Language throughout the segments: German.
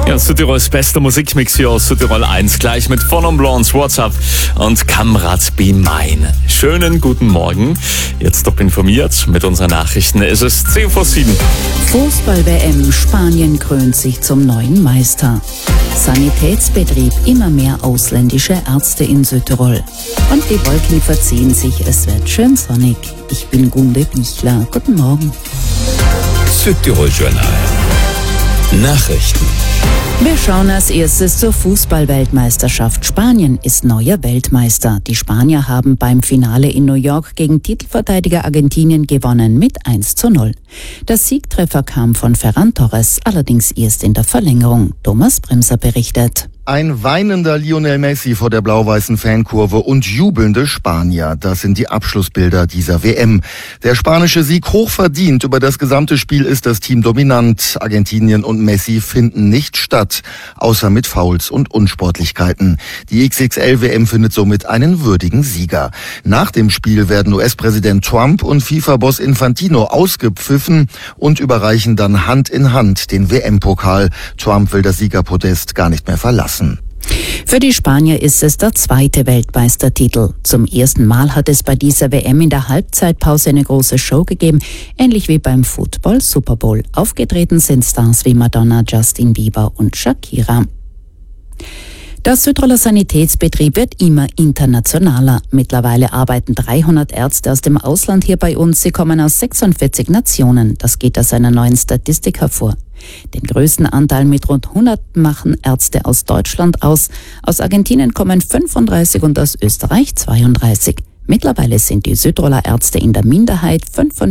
Ja, Südtirols bester Musikmix hier aus Südtirol 1, gleich mit Von Blondes, WhatsApp und Kamrat Be Mine. Schönen guten Morgen. Jetzt top informiert mit unseren Nachrichten. Es ist 10:07. Fußball-WM, Spanien krönt sich zum neuen Meister. Sanitätsbetrieb, immer mehr ausländische Ärzte in Südtirol. Und die Wolken verziehen sich, es wird schön sonnig. Ich bin Gunde Bichler. Guten Morgen. Südtirol-Journal. Nachrichten. Wir schauen als erstes zur Fußball-Weltmeisterschaft. Spanien ist neuer Weltmeister. Die Spanier haben beim Finale in New York gegen Titelverteidiger Argentinien gewonnen mit 1:0. Der Siegtreffer kam von Ferran Torres, allerdings erst in der Verlängerung. Thomas Bremser berichtet. Ein weinender Lionel Messi vor der blau-weißen Fankurve und jubelnde Spanier. Das sind die Abschlussbilder dieser WM. Der spanische Sieg hochverdient. Über das gesamte Spiel ist das Team dominant. Argentinien und Messi finden nicht statt, außer mit Fouls und Unsportlichkeiten. Die XXL-WM findet somit einen würdigen Sieger. Nach dem Spiel werden US-Präsident Trump und FIFA-Boss Infantino ausgepfiffen und überreichen dann Hand in Hand den WM-Pokal. Trump will das Siegerpodest gar nicht mehr verlassen. Für die Spanier ist es der zweite Weltmeistertitel. Zum ersten Mal hat es bei dieser WM in der Halbzeitpause eine große Show gegeben, ähnlich wie beim Football Super Bowl. Aufgetreten sind Stars wie Madonna, Justin Bieber und Shakira. Der Südtiroler Sanitätsbetrieb wird immer internationaler. Mittlerweile arbeiten 300 Ärzte aus dem Ausland hier bei uns. Sie kommen aus 46 Nationen. Das geht aus einer neuen Statistik hervor. Den größten Anteil mit rund 100 machen Ärzte aus Deutschland aus. Aus Argentinien kommen 35 und aus Österreich 32. Mittlerweile sind die Südtiroler Ärzte in der Minderheit.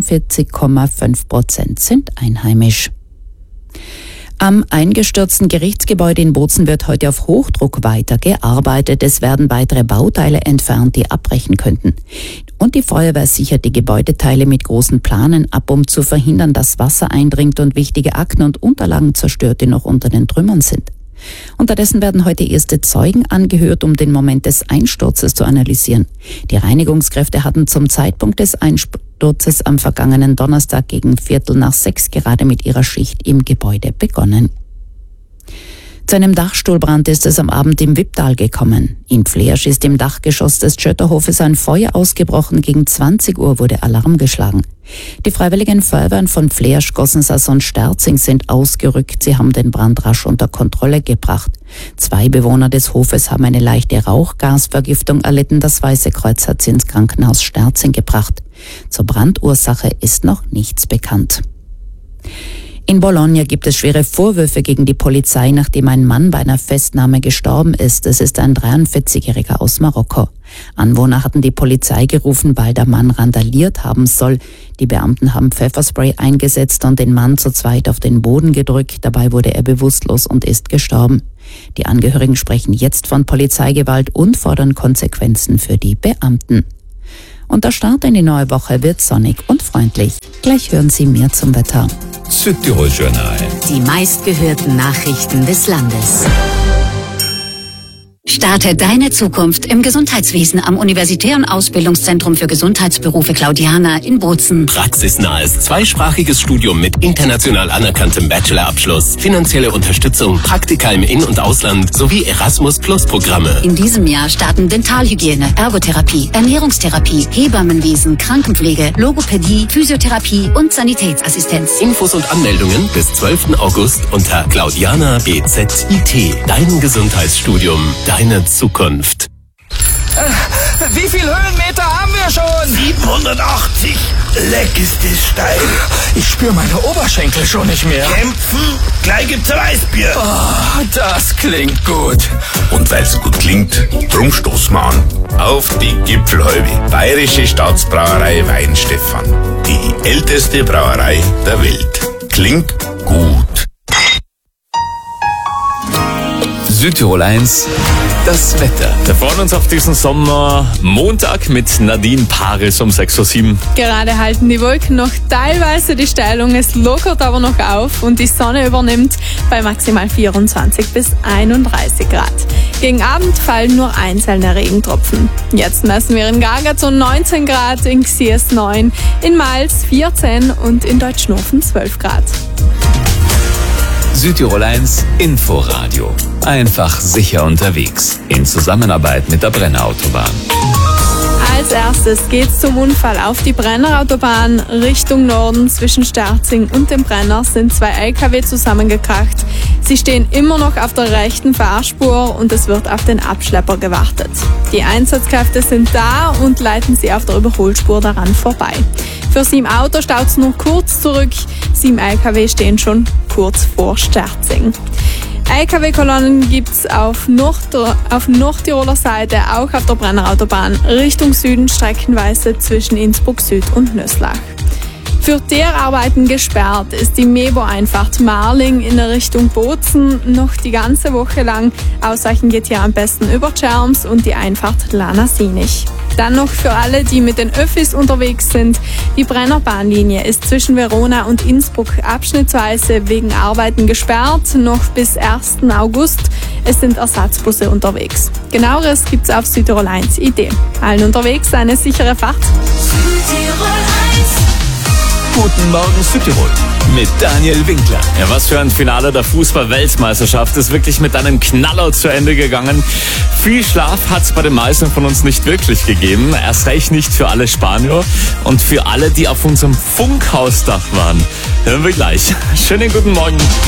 45,5% sind einheimisch. Am eingestürzten Gerichtsgebäude in Bozen wird heute auf Hochdruck weitergearbeitet. Es werden weitere Bauteile entfernt, die abbrechen könnten. Und die Feuerwehr sichert die Gebäudeteile mit großen Planen ab, um zu verhindern, dass Wasser eindringt und wichtige Akten und Unterlagen zerstört, die noch unter den Trümmern sind. Unterdessen werden heute erste Zeugen angehört, um den Moment des Einsturzes zu analysieren. Die Reinigungskräfte hatten zum Zeitpunkt des Einsturzes am vergangenen Donnerstag gegen 5:45 gerade mit ihrer Schicht im Gebäude begonnen. Zu einem Dachstuhlbrand ist es am Abend im Wipptal gekommen. In Fleersch ist im Dachgeschoss des Schötterhofes ein Feuer ausgebrochen. Gegen 20 Uhr wurde Alarm geschlagen. Die Freiwilligen Feuerwehren von Fleersch, Gossensas und Sterzing sind ausgerückt. Sie haben den Brand rasch unter Kontrolle gebracht. 2 Bewohner des Hofes haben eine leichte Rauchgasvergiftung erlitten. Das Weiße Kreuz hat sie ins Krankenhaus Sterzing gebracht. Zur Brandursache ist noch nichts bekannt. In Bologna gibt es schwere Vorwürfe gegen die Polizei, nachdem ein Mann bei einer Festnahme gestorben ist. Es ist ein 43-Jähriger aus Marokko. Anwohner hatten die Polizei gerufen, weil der Mann randaliert haben soll. Die Beamten haben Pfefferspray eingesetzt und den Mann zu zweit auf den Boden gedrückt. Dabei wurde er bewusstlos und ist gestorben. Die Angehörigen sprechen jetzt von Polizeigewalt und fordern Konsequenzen für die Beamten. Und der Start in die neue Woche wird sonnig und freundlich. Gleich hören Sie mehr zum Wetter. Südtirol-Journal. Die meistgehörten Nachrichten des Landes. Starte deine Zukunft im Gesundheitswesen am Universitären Ausbildungszentrum für Gesundheitsberufe Claudiana in Bozen. Praxisnahes zweisprachiges Studium mit international anerkanntem Bachelorabschluss, finanzielle Unterstützung, Praktika im In- und Ausland sowie Erasmus-Plus-Programme. In diesem Jahr starten Dentalhygiene, Ergotherapie, Ernährungstherapie, Hebammenwesen, Krankenpflege, Logopädie, Physiotherapie und Sanitätsassistenz. Infos und Anmeldungen bis 12. August unter Claudiana BZIT. Dein Gesundheitsstudium, deine Zukunft. Wie viel Höhenmeter haben wir schon? 780. Leck ist das steil. Ich spüre meine Oberschenkel schon nicht mehr. Kämpfen? Gleich gibt's ein Weißbier. Oh, das klingt gut. Und weil's gut klingt, drum stoßen wir an. Auf die Gipfelhalbe. Bayerische Staatsbrauerei Weinstefan. Die älteste Brauerei der Welt. Klingt gut. Südtirol 1, das Wetter. Wir freuen uns auf diesen Sommermontag mit Nadine Paris um 6:07 Uhr. Gerade halten die Wolken noch teilweise die Steilung, es lockert aber noch auf und die Sonne übernimmt bei maximal 24 bis 31 Grad. Gegen Abend fallen nur einzelne Regentropfen. Jetzt messen wir in Gagazon 19 Grad, in Xies 9, in Mals 14 und in Deutschnofen 12 Grad. Südtirol 1 Inforadio. Einfach sicher unterwegs. In Zusammenarbeit mit der Brennerautobahn. Als erstes geht's zum Unfall auf die Brennerautobahn Richtung Norden. Zwischen Sterzing und dem Brenner sind 2 LKW zusammengekracht. Sie stehen immer noch auf der rechten Fahrspur und es wird auf den Abschlepper gewartet. Die Einsatzkräfte sind da und leiten sie auf der Überholspur daran vorbei. Für 7 Autos staut's nur kurz zurück. 7 LKW stehen schon kurz vor Sterzing. LKW-Kolonnen gibt's auf Nordtiroler Seite, auch auf der Brennerautobahn, Richtung Süden streckenweise zwischen Innsbruck Süd und Nöslach. Für Teerarbeiten gesperrt ist die Mebo-Einfahrt Marling in der Richtung Bozen noch die ganze Woche lang. Ausweichen geht hier am besten über Tschernz und die Einfahrt Lana-Sinich. Dann noch für alle, die mit den Öffis unterwegs sind. Die Brennerbahnlinie ist zwischen Verona und Innsbruck abschnittsweise wegen Arbeiten gesperrt, noch bis 1. August. Es sind Ersatzbusse unterwegs. Genaueres gibt's auf Südtirol 1 Idee. Allen unterwegs eine sichere Fahrt. Südtirol 1. Guten Morgen Südtirol mit Daniel Winkler. Ja, was für ein Finale der Fußball-Weltmeisterschaft ist wirklich mit einem Knaller zu Ende gegangen. Viel Schlaf hat es bei den meisten von uns nicht wirklich gegeben. Erst recht nicht für alle Spanier und für alle, die auf unserem Funkhausdach waren. Hören wir gleich. Schönen guten Morgen.